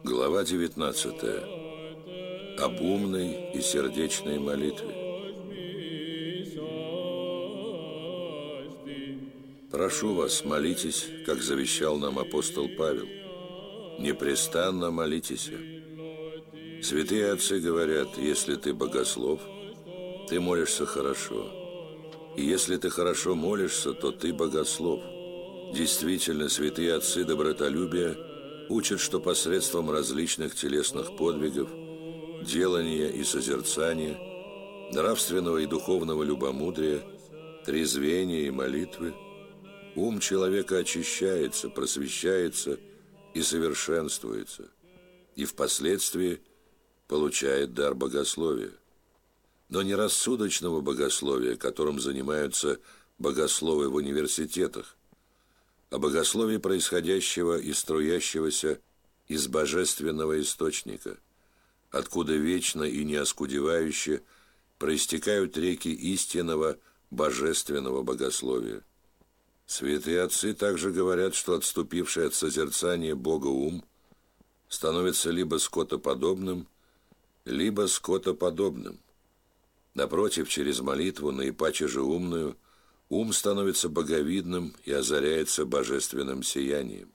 Глава 19. Об умной и сердечной молитве. Прошу вас, молитесь, как завещал нам апостол Павел. Непрестанно молитесь. Святые отцы говорят, если ты богослов, ты молишься хорошо. И если ты хорошо молишься, то ты богослов. Действительно, святые отцы добротолюбия учат, что посредством различных телесных подвигов, делания и созерцания, нравственного и духовного любомудрия, трезвения и молитвы, ум человека очищается, просвещается и совершенствуется, и впоследствии получает дар богословия. Но не рассудочного богословия, которым занимаются богословы в университетах, а богословие, происходящего и струящегося из божественного источника, откуда вечно и неоскудевающе проистекают реки истинного божественного богословия. Святые отцы также говорят, что отступивший от созерцания Бога ум становится либо скотоподобным, либо скотоподобным. Напротив, через молитву, наипаче же умную, ум становится боговидным и озаряется божественным сиянием.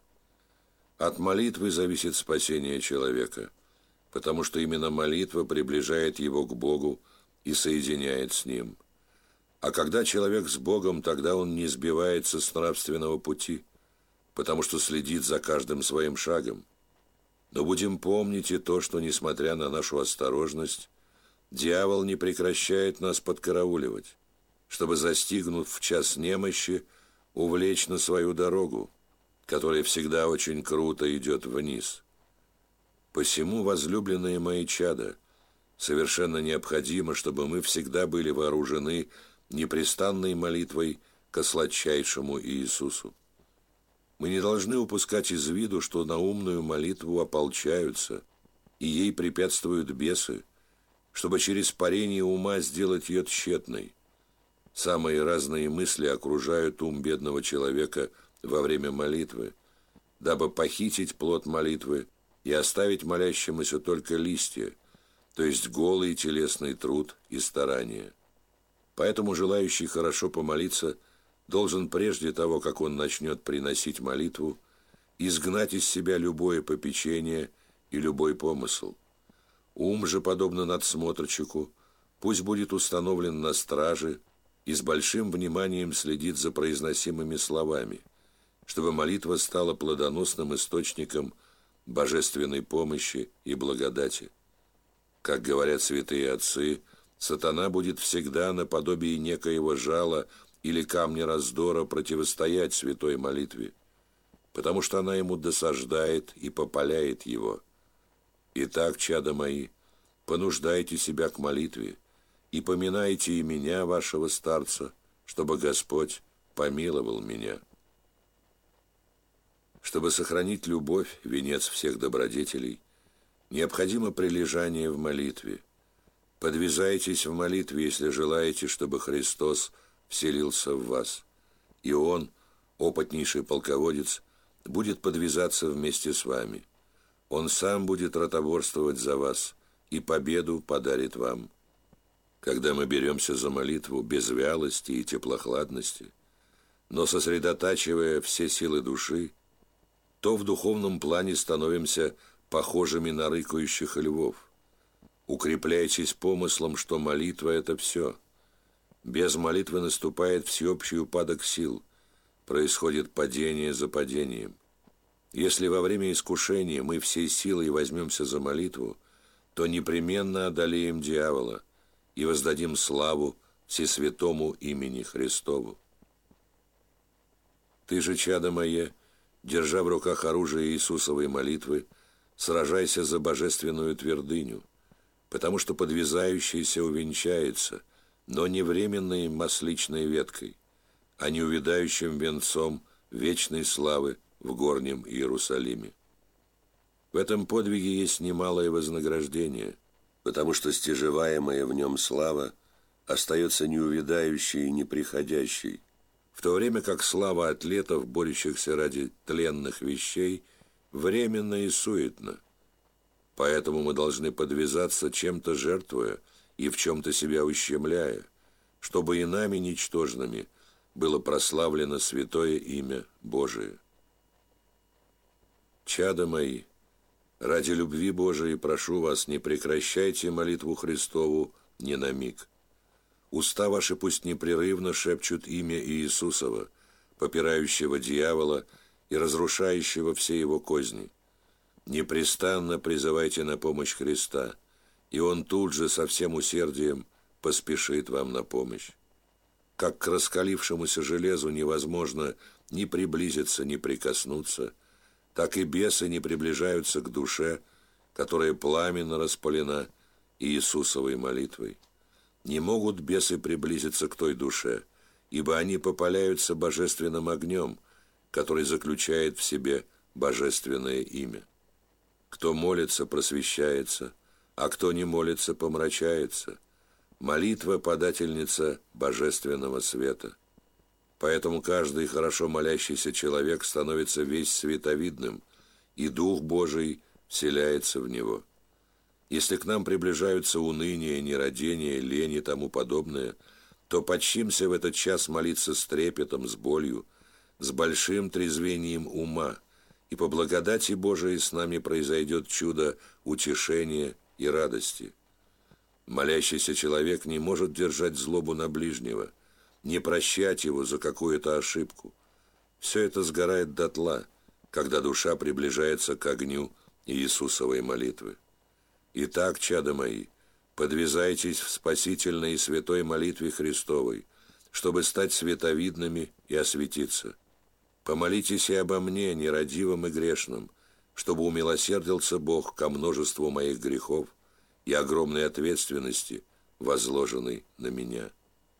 От молитвы зависит спасение человека, потому что именно молитва приближает его к Богу и соединяет с Ним. А когда человек с Богом, тогда он не сбивается с нравственного пути, потому что следит за каждым своим шагом. Но будем помнить и то, что, несмотря на нашу осторожность, дьявол не прекращает нас подкарауливать, чтобы, застигнув в час немощи, увлечь на свою дорогу, которая всегда очень круто идет вниз. Посему, возлюбленные мои чада, совершенно необходимо, чтобы мы всегда были вооружены непрестанной молитвой ко сладчайшему Иисусу. Мы не должны упускать из виду, что на умную молитву ополчаются, и ей препятствуют бесы, чтобы через парение ума сделать ее тщетной. Самые разные мысли окружают ум бедного человека во время молитвы, дабы похитить плод молитвы и оставить молящемуся только листья, то есть голый телесный труд и старание. Поэтому желающий хорошо помолиться должен прежде того, как он начнет приносить молитву, изгнать из себя любое попечение и любой помысл. Ум же, подобно надсмотрщику, пусть будет установлен на страже и с большим вниманием следит за произносимыми словами, чтобы молитва стала плодоносным источником божественной помощи и благодати. Как говорят святые отцы, сатана будет всегда наподобие некоего жала или камня раздора противостоять святой молитве, потому что она ему досаждает и попаляет его. Итак, чада мои, понуждайте себя к молитве и поминайте и меня, вашего старца, чтобы Господь помиловал меня. Чтобы сохранить любовь, венец всех добродетелей, необходимо прилежание в молитве. Подвязайтесь в молитве, если желаете, чтобы Христос вселился в вас, и Он, опытнейший полководец, будет подвязаться вместе с вами. Он сам будет ротоборствовать за вас и победу подарит вам. Когда мы беремся за молитву без вялости и теплохладности, но сосредотачивая все силы души, то в духовном плане становимся похожими на рыкающих львов. Укрепляйтесь помыслом, что молитва – это все. Без молитвы наступает всеобщий упадок сил, происходит падение за падением. Если во время искушения мы всей силой возьмемся за молитву, то непременно одолеем дьявола и воздадим славу всесвятому имени Христову. Ты же, чадо мое, держа в руках оружие Иисусовой молитвы, сражайся за божественную твердыню, потому что подвязающийся увенчается, но не временной масличной веткой, а неувядающим венцом вечной славы в горнем Иерусалиме. В этом подвиге есть немалое вознаграждение, потому что стяжеваемая в нем слава остается неувядающей и неприходящей, в то время как слава атлетов, борющихся ради тленных вещей, временна и суетна, Поэтому мы должны подвязаться, чем-то жертвуя и в чем-то себя ущемляя, чтобы и нами, ничтожными, было прославлено святое имя Божие. Чада мои, ради любви Божией прошу вас, не прекращайте молитву Христову ни на миг. Уста ваши пусть непрерывно шепчут имя Иисусова, попирающего дьявола и разрушающего все его козни. Непрестанно призывайте на помощь Христа, и Он тут же со всем усердием поспешит вам на помощь. Как к раскалившемуся железу невозможно ни приблизиться, ни прикоснуться, так и бесы не приближаются к душе, которая пламенно распалена Иисусовой молитвой. Не могут бесы приблизиться к той душе, ибо они попаляются божественным огнем, который заключает в себе божественное имя. Кто молится, просвещается, а кто не молится, помрачается. Молитва – подательница божественного света. Поэтому каждый хорошо молящийся человек становится весь световидным, и Дух Божий вселяется в него. Если к нам приближаются уныние, нерадение, лень и тому подобное, то почтимся в этот час молиться с трепетом, с болью, с большим трезвением ума, и по благодати Божией с нами произойдет чудо утешения и радости. Молящийся человек не может держать злобу на ближнего, не прощать его за какую-то ошибку. Все это сгорает дотла, когда душа приближается к огню Иисусовой молитвы. Итак, чада мои, подвязайтесь в спасительной и святой молитве Христовой, чтобы стать световидными и осветиться. Помолитесь и обо мне, нерадивым и грешным, чтобы умилосердился Бог ко множеству моих грехов и огромной ответственности, возложенной на меня.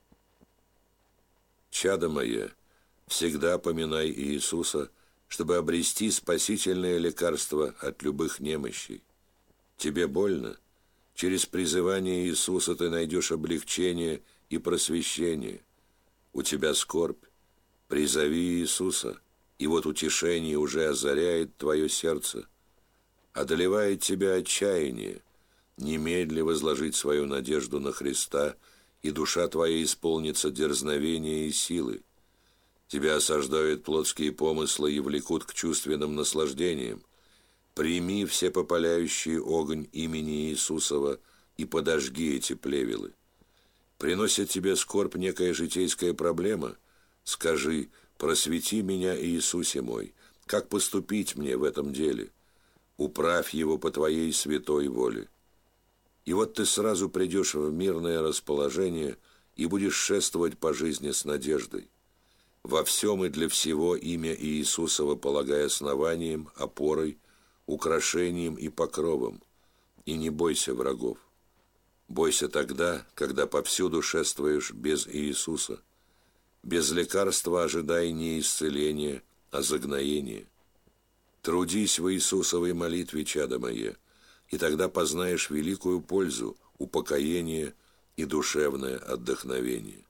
Чадо мое, всегда поминай Иисуса, чтобы обрести спасительное лекарство от любых немощей. Тебе больно? Через призывание Иисуса ты найдешь облегчение и просвещение. У тебя скорбь? Призови Иисуса, и вот утешение уже озаряет твое сердце. Одолевает тебя отчаяние. Немедли возложить свою надежду на Христа, и душа твоя исполнится дерзновения и силы. Тебя осаждают плотские помыслы и влекут к чувственным наслаждениям. Прими всепопаляющий огонь имени Иисусова и подожги эти плевелы. Приносит тебе скорбь некая житейская проблема? Скажи: просвети меня, Иисусе мой, как поступить мне в этом деле? Управь его по твоей святой воле. И вот ты сразу придешь в мирное расположение и будешь шествовать по жизни с надеждой. Во всем и для всего имя Иисусова полагай основанием, опорой, украшением и покровом. И не бойся врагов. Бойся тогда, когда повсюду шествуешь без Иисуса. Без лекарства ожидай не исцеления, а загноения. Трудись в Иисусовой молитве, чадо мое, и тогда познаешь великую пользу, упокоение и душевное отдохновение.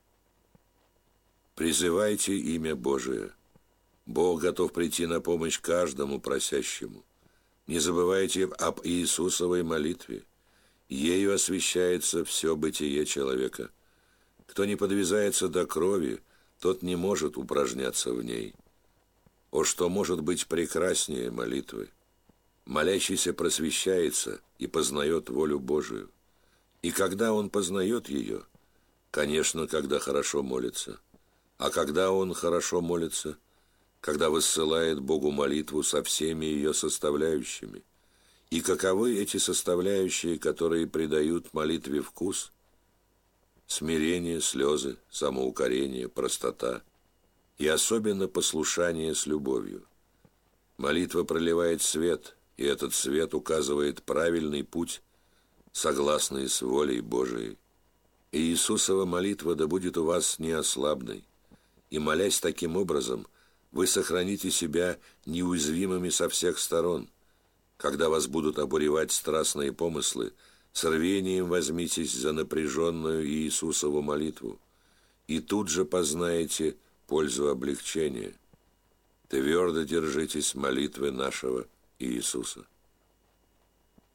Призывайте имя Божие. Бог готов прийти на помощь каждому просящему. Не забывайте об Иисусовой молитве. Ею освящается все бытие человека. Кто не подвязается до крови, тот не может упражняться в ней. О, что может быть прекраснее молитвы! Молящийся просвещается и познает волю Божию. И когда он познает ее, конечно, когда хорошо молится. А когда он хорошо молится? Когда высылает Богу молитву со всеми ее составляющими. И каковы эти составляющие, которые придают молитве вкус? Смирение, слезы, самоукорение, простота и особенно послушание с любовью. Молитва проливает свет, и этот свет указывает правильный путь, согласный с волей Божией. И Иисусова молитва да будет у вас неослабной, и, молясь таким образом, вы сохраните себя неуязвимыми со всех сторон. Когда вас будут обуревать страстные помыслы, с рвением возьмитесь за напряженную Иисусову молитву, и тут же познаете пользу облегчения. Твердо держитесь молитвы нашего Иисуса.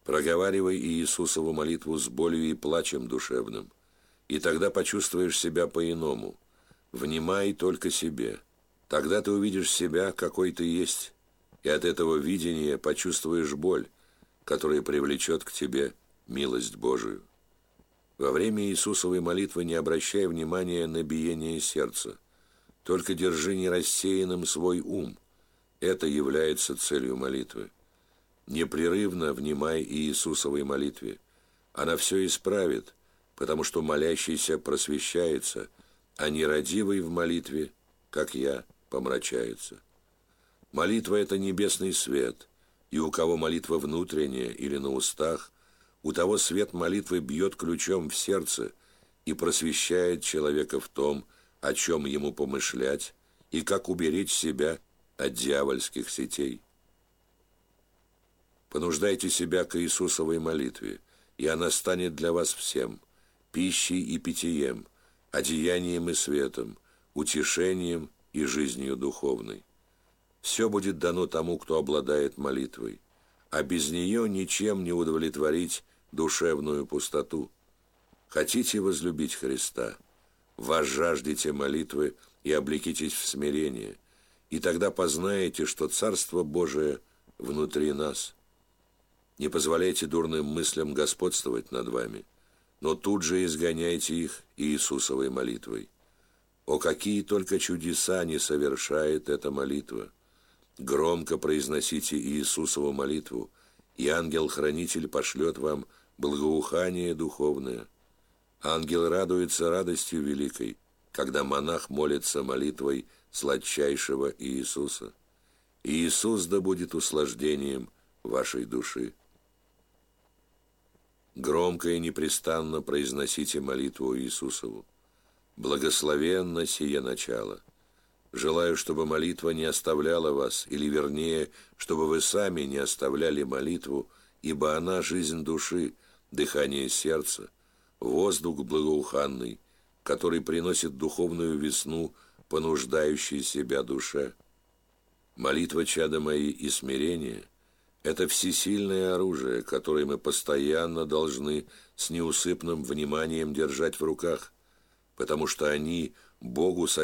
Проговаривай Иисусову молитву с болью и плачем душевным, и тогда почувствуешь себя по-иному. Внимай только себе. Тогда ты увидишь себя, какой ты есть, и от этого видения почувствуешь боль, которая привлечет к тебе милость Божию. Во время Иисусовой молитвы не обращай внимания на биение сердца, только держи нерассеянным свой ум. Это является целью молитвы. Непрерывно внимай Иисусовой молитве. Она все исправит, потому что молящийся просвещается, а нерадивый в молитве, как я, помрачается. Молитва – это небесный свет, и у кого молитва внутренняя или на устах, у того свет молитвы бьет ключом в сердце и просвещает человека в том, о чем ему помышлять и как уберечь себя от дьявольских сетей. Понуждайте себя к Иисусовой молитве, и она станет для вас всем – пищей и питьем, одеянием и светом, утешением и жизнью духовной. Все будет дано тому, кто обладает молитвой, а без нее ничем не удовлетворить душевную пустоту. Хотите возлюбить Христа? Возжаждите молитвы и облекитесь в смирение, и тогда познаете, что Царство Божие внутри нас. Не позволяйте дурным мыслям господствовать над вами, но тут же изгоняйте их Иисусовой молитвой. О, какие только чудеса не совершает эта молитва! Громко произносите Иисусову молитву, и ангел-хранитель пошлет вам благоухание духовное. Ангел радуется радостью великой, когда монах молится молитвой сладчайшего Иисуса. Иисус да будет услаждением вашей души. Громко и непрестанно произносите молитву Иисусову. Благословенно сие начало. Желаю, чтобы молитва не оставляла вас, или вернее, чтобы вы сами не оставляли молитву, ибо она жизнь души, дыхание сердца, воздух благоуханный, который приносит духовную весну понуждающей себя душе. Молитва, чада мои, и смирение – это всесильное оружие, которое мы постоянно должны с неусыпным вниманием держать в руках, потому что они Богу